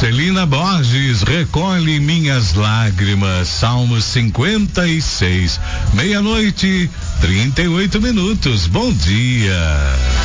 Celina Borges, recolhe minhas lágrimas, Salmos 56, 00:38. Bom dia.